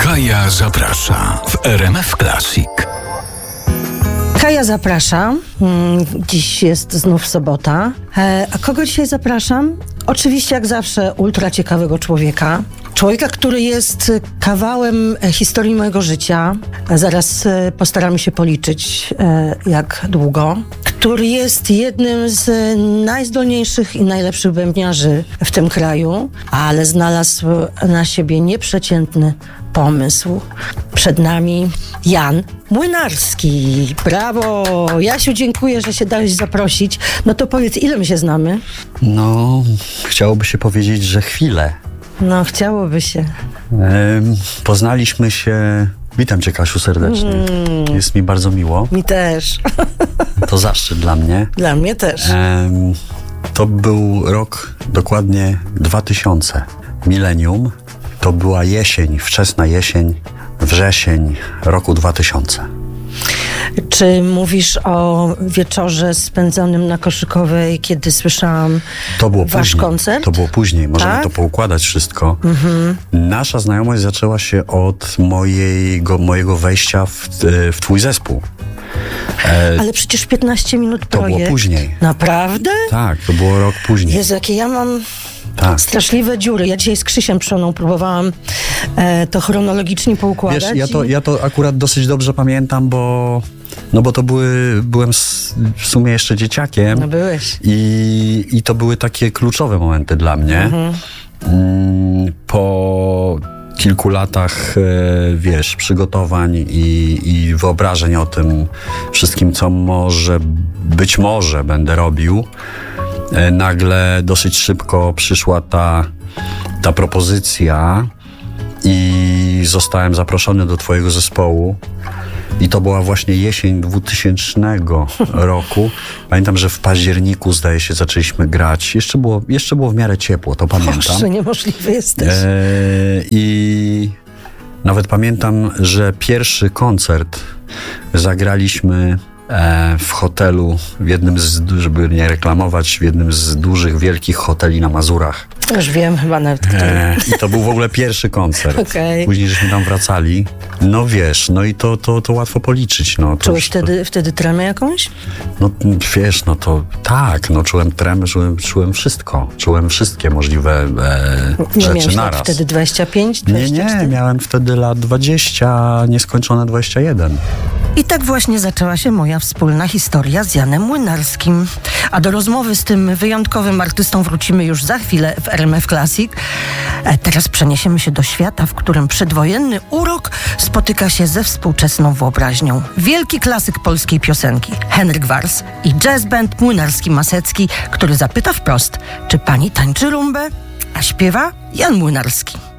Kaja zaprasza w RMF Classic. Kaja zaprasza. Dziś jest znów sobota. A kogo dzisiaj zapraszam? Oczywiście, jak zawsze, ultra ciekawego człowieka. Człowieka, który jest kawałem historii mojego życia. Zaraz postaramy się policzyć, jak długo. Który jest jednym z najzdolniejszych i najlepszych bębniarzy w tym kraju, ale znalazł na siebie nieprzeciętny pomysł. Przed nami Jan Młynarski. Brawo! Jasiu, dziękuję, że się dałeś zaprosić. No to powiedz, ile my się znamy? No, chciałoby się powiedzieć, że chwilę. No, chciałoby się. Poznaliśmy się... Witam cię, Kasiu, serdecznie. Jest mi bardzo miło. Mi też. To zaszczyt dla mnie. Dla mnie też. To był rok dokładnie 2000. Milenium. To była jesień, wczesna jesień, wrzesień roku 2000. Czy mówisz o wieczorze spędzonym na Koszykowej, kiedy słyszałam wasz koncert? To było później, możemy tak? to poukładać wszystko. Nasza znajomość zaczęła się od mojego wejścia w twój zespół. Ale przecież 15 minut to projekt. było później. Naprawdę? Tak, to było rok później. Jezu, jakie ja mam... Tak. Straszliwe dziury. Ja dzisiaj z Krzysiem Przoną próbowałam to chronologicznie poukładać. Wiesz, ja to akurat dosyć dobrze pamiętam, bo to byłem w sumie jeszcze dzieciakiem. No byłeś. I to były takie kluczowe momenty dla mnie. Po kilku latach, przygotowań i wyobrażeń o tym wszystkim, co być może będę robił, nagle dosyć szybko przyszła ta propozycja i zostałem zaproszony do twojego zespołu. I to była właśnie jesień 2000 roku. Pamiętam, że w październiku, zdaje się, zaczęliśmy grać. Jeszcze było w miarę ciepło, to pamiętam. Boże, niemożliwy jesteś. I nawet pamiętam, że pierwszy koncert zagraliśmy w hotelu, żeby nie reklamować, w jednym z dużych, wielkich hoteli na Mazurach. Już wiem chyba nawet, który. I to był w ogóle pierwszy koncert. Okay. Później żeśmy tam wracali. No wiesz, no i to łatwo policzyć. No, czułeś wtedy tremę jakąś? No wiesz, no to tak, no czułem tremę, czułem wszystko. Czułem wszystkie możliwe rzeczy naraz. Wtedy 25, 24? Nie, miałem wtedy lat 20, nieskończone 21. I tak właśnie zaczęła się moja wspólna historia z Janem Młynarskim. A do rozmowy z tym wyjątkowym artystą wrócimy już za chwilę w RMF Classic. Teraz przeniesiemy się do świata, w którym przedwojenny urok spotyka się ze współczesną wyobraźnią. Wielki klasyk polskiej piosenki, Henryk Wars i jazz band Młynarski-Masecki, który zapyta wprost, czy pani tańczy rumbę? A śpiewa Jan Młynarski.